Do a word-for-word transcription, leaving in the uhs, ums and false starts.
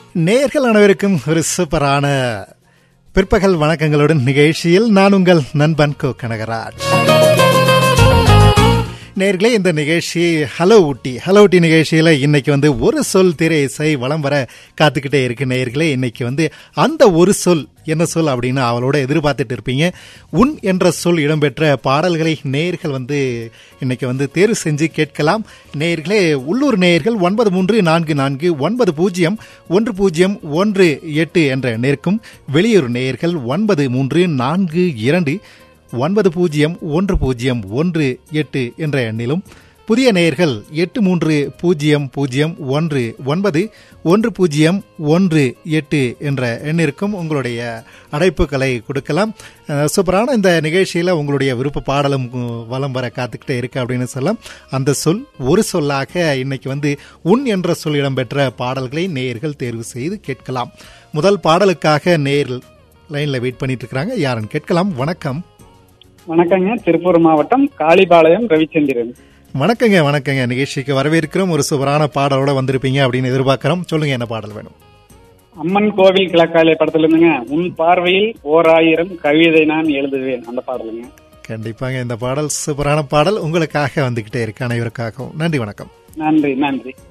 நேயர்கள் அனைவருக்கும் ஒரு சூப்பரான பிற்பகல் வணக்கங்களுடன் நிகழ்ச்சியில் நான் உங்கள் நண்பன் கோ கனகராஜ். நேயர்களே, இந்த நிகழ்ச்சி ஹலோ ஊட்டி ஹலோ ஊட்டி நிகழ்ச்சியில் இன்னைக்கு வந்து ஒரு சொல் திரை இசை வலம் வர காத்துக்கிட்டே இருக்கு. நேயர்களே, இன்னைக்கு வந்து அந்த ஒரு சொல் என்ன சொல் அப்படின்னு அவளோட எதிர்பார்த்துட்டு இருப்பீங்க. உன் என்ற சொல் இடம்பெற்ற பாடல்களை நேயர்கள் வந்து இன்னைக்கு வந்து தேர்வு செஞ்சு கேட்கலாம். நேயர்களே, உள்ளூர் நேயர்கள் ஒன்பது மூன்று நான்கு நான்கு ஒன்பது பூஜ்ஜியம் ஒன்று பூஜ்ஜியம் ஒன்று எட்டு என்ற நேர்க்கும், வெளியூர் நேயர்கள் ஒன்பது மூன்று நான்கு இரண்டு ஒன்பது பூஜ்ஜியம் ஒன்று பூஜ்ஜியம் ஒன்று எட்டு என்ற எண்ணிலும், புதிய நேயர்கள் எட்டு மூன்று பூஜ்ஜியம் பூஜ்ஜியம் ஒன்று ஒன்பது ஒன்று பூஜ்ஜியம் ஒன்று எட்டு என்ற எண்ணிற்கும் உங்களுடைய அழைப்புகளை கொடுக்கலாம். சூப்பரான இந்த நிகழ்ச்சியில் உங்களுடைய விருப்ப பாடலும் வலம் வர காத்துக்கிட்டே இருக்கு அப்படின்னு சொல்லலாம். அந்த சொல் ஒரு சொல்லாக இன்னைக்கு வந்து உன் என்ற சொல் இடம்பெற்ற பாடல்களை நேயர்கள் தேர்வு செய்து கேட்கலாம். முதல் பாடலுக்காக நேயர் லைன்ல வெயிட் பண்ணிட்டு இருக்கிறாங்க. யாருன்னு கேட்கலாம். வணக்கம். வணக்கங்க. திருப்பூர் மாவட்டம் காளிபாளையம் ரவிச்சந்திரன். வணக்கங்க. வணக்கங்க. நிகழ்ச்சிக்கு வரவேற்கிறோம். ஒரு சூப்பரான பாடலோட வந்திருப்பீங்க அப்படின்னு எதிர்பார்க்கிறோம். சொல்லுங்க, என்ன பாடல் வேணும்? அம்மன் கோவில் கிழக்காலை படத்துல இருந்துங்க, உன் பார்வையில் ஓர் ஆயிரம் கவிதை நான் எழுதுவேன், அந்த பாடலுங்க. கண்டிப்பாங்க, இந்த பாடல் சூப்பரான பாடல் உங்களுக்காக வந்துகிட்டே இருக்கு. அனைவருக்காகவும் நன்றி. வணக்கம். நன்றி நன்றி.